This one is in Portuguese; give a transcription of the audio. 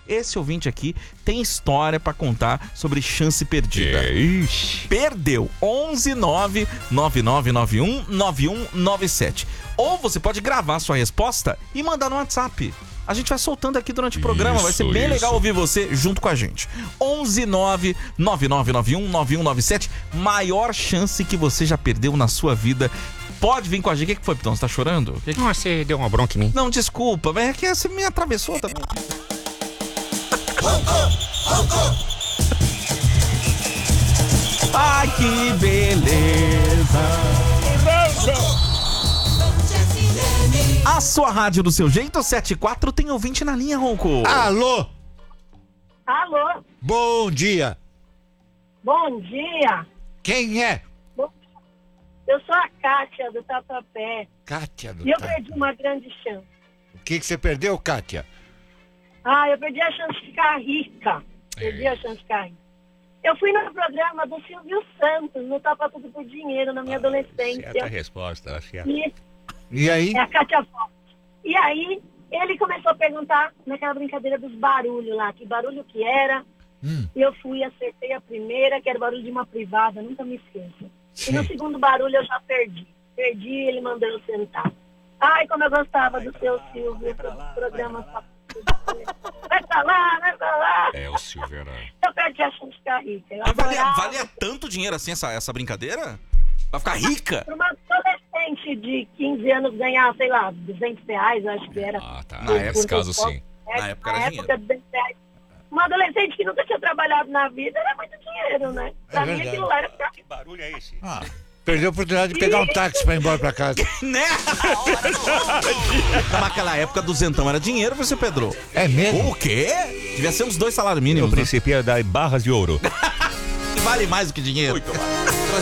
esse ouvinte aqui tem história pra contar sobre chance perdida. Perdeu. 11999919197. Ou você pode gravar sua resposta e mandar no WhatsApp. A gente vai soltando aqui durante o programa, vai ser bem legal ouvir você junto com a gente. 11999919197. Maior chance que você já perdeu na sua vida. Pode vir com a gente. O que foi, Pitão? Você tá chorando? Não, você deu uma bronca em mim. Não, desculpa, mas é que você me atravessou também. Ai, que beleza! A sua rádio do seu jeito, 74, tem ouvinte na linha, Ronco. Alô? Alô? Bom dia. Bom dia. Quem é? Eu sou a Kátia do Tatuapé. Kátia do E eu perdi uma grande chance. O que você perdeu, Kátia? Eu perdi a chance de ficar rica. Perdi a chance de ficar rica. Eu fui no programa do Silvio Santos, no Tapa Tudo por Dinheiro, na minha adolescência. Certa resposta, certa. E aí? É a Kátia Fox. E aí, ele começou a perguntar naquela brincadeira dos barulhos lá, que barulho que era. E eu fui, acertei a primeira, que era o barulho de uma privada, nunca me esqueço. E no segundo barulho eu já perdi. Perdi, ele mandou eu sentar. Ai, como eu gostava do seu Silvio, do programa. Vai pra lá, vai pra lá. É, o Silvio era... Eu perdi a chance de ficar rica. Valia tanto dinheiro assim essa brincadeira? Pra ficar rica? Para uma adolescente de 15 anos ganhar, sei lá, R$200, eu acho que era. Tá. Nesse caso, sim. Na época era dinheiro. R$200. Uma adolescente que nunca tinha trabalhado na vida era muito dinheiro, né? Pra mim aquilo lá era pra... Que barulho é esse? Perdeu a oportunidade de pegar um táxi pra ir embora pra casa. Né? Naquela época, duzentão era dinheiro, você, Pedro? É mesmo? O quê? Devia ser uns 2 salários mínimos. O princípio é dar barras de ouro. Vale mais do que dinheiro. Muito mais.